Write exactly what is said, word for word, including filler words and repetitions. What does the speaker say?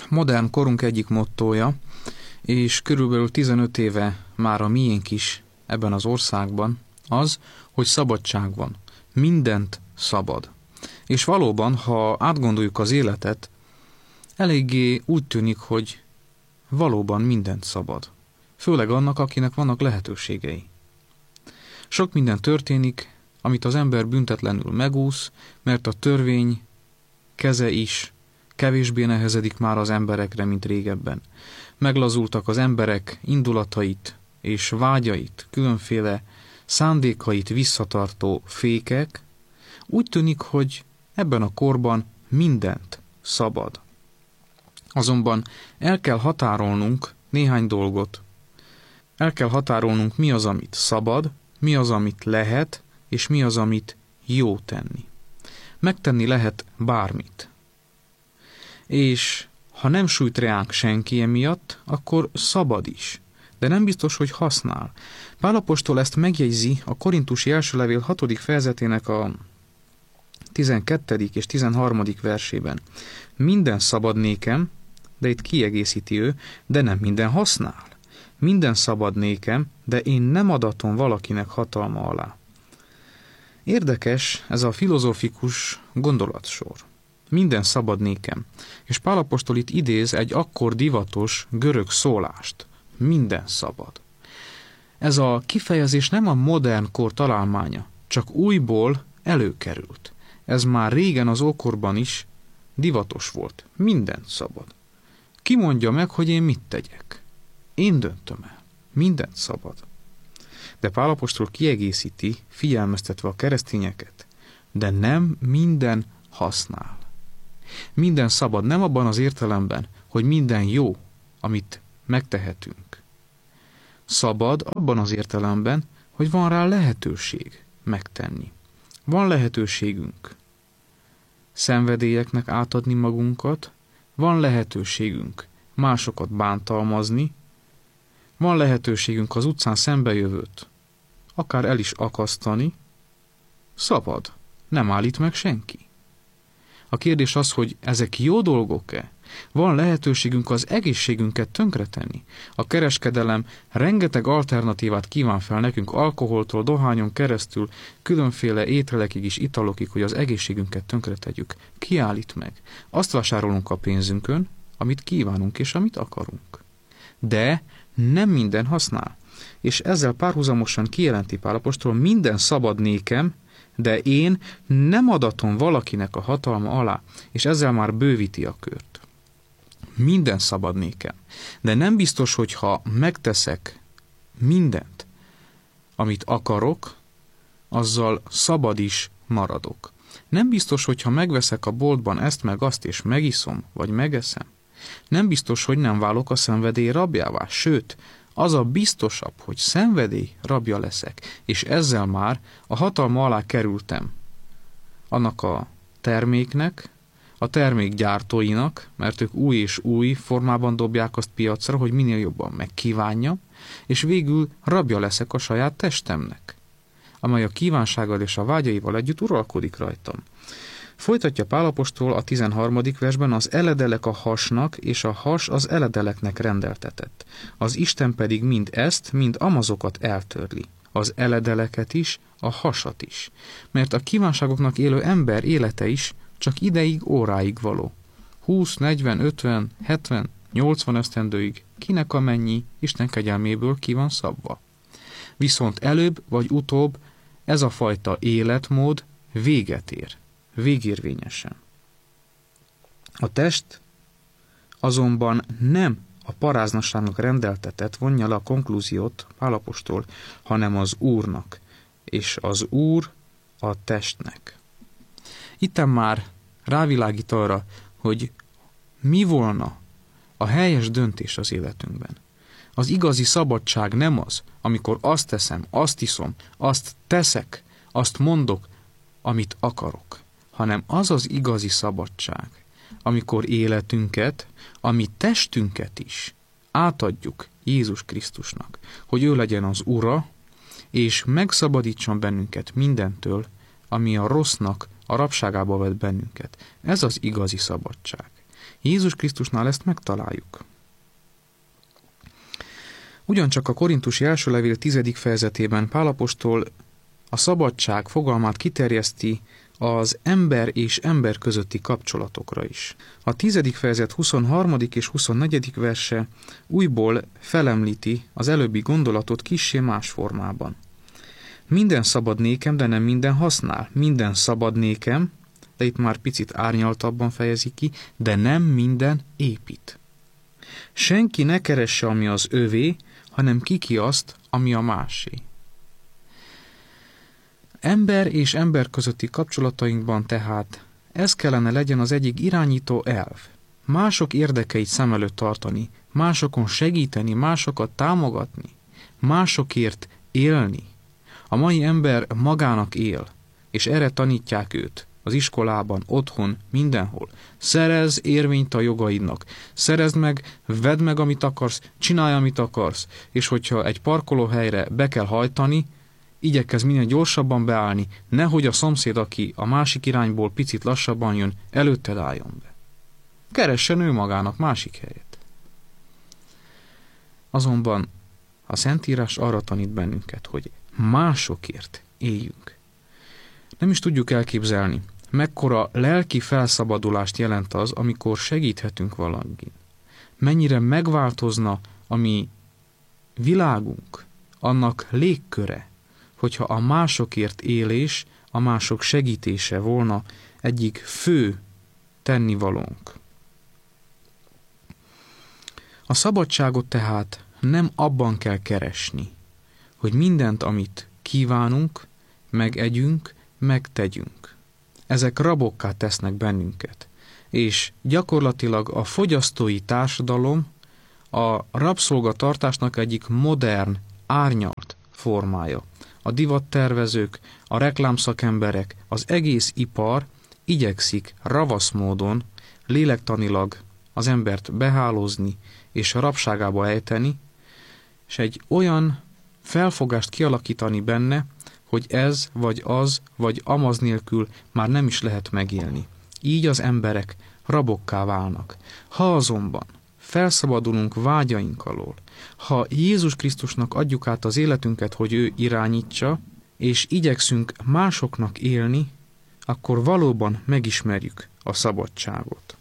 modern korunk egyik mottója, és körülbelül tizenöt éve már a miénk is ebben az országban, az, hogy szabadság van. Mindent szabad. És valóban, ha átgondoljuk az életet, eléggé úgy tűnik, hogy valóban mindent szabad. Főleg annak, akinek vannak lehetőségei. Sok minden történik, amit az ember büntetlenül megúsz, mert a törvény keze is kevésbé nehezedik már az emberekre, mint régebben. Meglazultak az emberek indulatait és vágyait, különféle szándékait visszatartó fékek. Úgy tűnik, hogy ebben a korban mindent szabad. Azonban el kell határolnunk néhány dolgot. El kell határolnunk, mi az, amit szabad, mi az, amit lehet, és mi az, amit jó tenni. Megtenni lehet bármit. És ha nem sújt reánk senki emiatt, akkor szabad is. De nem biztos, hogy használ. Pál apostol ezt megjegyzi a Korintusi első levél hatodik fejezetének a tizenkettedik és tizenharmadik versében. Minden szabad nékem, de itt kiegészíti ő, de nem minden használ. Minden szabad nékem, de én nem adatom valakinek hatalma alá. Érdekes ez a filozófikus gondolatsor. Minden szabad nékem. És Pál apostol itt idéz egy akkor divatos görög szólást. Minden szabad. Ez a kifejezés nem a modern kor találmánya, csak újból előkerült. Ez már régen az ókorban is divatos volt. Minden szabad. Ki mondja meg, hogy én mit tegyek? Én döntöm el. Mindent szabad. De Pál apostol kiegészíti, figyelmeztetve a keresztényeket, de nem minden használ. Minden szabad, nem abban az értelemben, hogy minden jó, amit megtehetünk. Szabad abban az értelemben, hogy van rá lehetőség megtenni. Van lehetőségünk szenvedélyeknek átadni magunkat, van lehetőségünk másokat bántalmazni, van lehetőségünk az utcán szembejövőt akár el is akasztani. Szabad, nem állít meg senki. A kérdés az, hogy ezek jó dolgok-e? Van lehetőségünk az egészségünket tönkretenni. A kereskedelem rengeteg alternatívát kíván fel nekünk, alkoholtól, dohányon keresztül, különféle ételekig és italokig, hogy az egészségünket tönkretegyük. Ki állít meg? Azt vásárolunk a pénzünkön, amit kívánunk és amit akarunk. De nem minden használ. És ezzel párhuzamosan kijelenti Pál apostol, minden szabad nékem, de én nem adatom valakinek a hatalma alá, és ezzel már bővíti a kört. Minden szabad nékem, de nem biztos, hogy ha megteszek mindent, amit akarok, azzal szabad is maradok. Nem biztos, hogy ha megveszek a boltban ezt meg azt, és megiszom, vagy megeszem, nem biztos, hogy nem válok a szenvedély rabjává, sőt, az a biztosabb, hogy szenvedély rabja leszek, és ezzel már a hatalma alá kerültem annak a terméknek, a termék gyártóinak, mert ők új és új formában dobják azt piacra, hogy minél jobban megkívánjam, és végül rabja leszek a saját testemnek, amely a kívánsággal és a vágyaival együtt uralkodik rajtam. Folytatja Pál apostol a tizenharmadik versben, az eledelek a hasnak, és a has az eledeleknek rendeltetett. Az Isten pedig mind ezt, mind amazokat eltörli. Az eledeleket is, a hasat is. Mert a kívánságoknak élő ember élete is csak ideig, óráig való. húsz, negyven, ötven, hetven, nyolcvan esztendőig kinek amennyi Isten kegyelméből ki van szabva. Viszont előbb vagy utóbb ez a fajta életmód véget ér. Végérvényesen. A test azonban nem a paráznaságnak rendeltetett, vonja le a konklúziót Pál apostol, hanem az Úrnak, és az Úr a testnek. Itten már rávilágít arra, hogy mi volna a helyes döntés az életünkben. Az igazi szabadság nem az, amikor azt teszem, azt iszom, azt teszek, azt mondok, amit akarok, hanem az az igazi szabadság, amikor életünket, ami testünket is átadjuk Jézus Krisztusnak, hogy ő legyen az Ura, és megszabadítson bennünket mindentől, ami a rossznak a rabságába vet bennünket. Ez az igazi szabadság. Jézus Krisztusnál ezt megtaláljuk. Ugyancsak a Korintusi első levél tizedik fejezetében Pál apostol a szabadság fogalmát kiterjeszti az ember és ember közötti kapcsolatokra is. A tizedik fejezet huszonharmadik és huszonnegyedik verse újból felemlíti az előbbi gondolatot kissé más formában. Minden szabad nékem, de nem minden használ. Minden szabad nékem, de itt már picit árnyaltabban fejezi ki, de nem minden épít. Senki ne keresse, ami az övé, hanem kiki azt, ami a másé. Ember és ember közötti kapcsolatainkban tehát ez kellene legyen az egyik irányító elv. Mások érdekeit szem előtt tartani, másokon segíteni, másokat támogatni, másokért élni. A mai ember magának él, és erre tanítják őt. Az iskolában, otthon, mindenhol. Szerezz érvényt a jogaidnak. Szerezd meg, vedd meg, amit akarsz, csinálj, amit akarsz, és hogyha egy parkolóhelyre be kell hajtani, igyekezz minél gyorsabban beállni, nehogy a szomszéd, aki a másik irányból picit lassabban jön, előtted álljon be. Keressen ő magának másik helyet. Azonban a Szentírás arra tanít bennünket, hogy másokért éljünk. Nem is tudjuk elképzelni, mekkora lelki felszabadulást jelent az, amikor segíthetünk valakin. Mennyire megváltozna a mi világunk, annak légköre, hogyha a másokért élés, a mások segítése volna egyik fő tennivalónk. A szabadságot tehát nem abban kell keresni, hogy mindent, amit kívánunk, megegyünk, megtegyünk. Ezek rabokká tesznek bennünket, és gyakorlatilag a fogyasztói társadalom a rabszolgatartásnak egyik modern, árnyalt formája. A divattervezők, a reklámszakemberek, az egész ipar igyekszik ravasz módon, lélektanilag az embert behálózni és a rabságába ejteni, és egy olyan felfogást kialakítani benne, hogy ez, vagy az, vagy amaz nélkül már nem is lehet megélni. Így az emberek rabokká válnak. Ha azonban felszabadulunk vágyaink alól, ha Jézus Krisztusnak adjuk át az életünket, hogy ő irányítsa, és igyekszünk másoknak élni, akkor valóban megismerjük a szabadságot.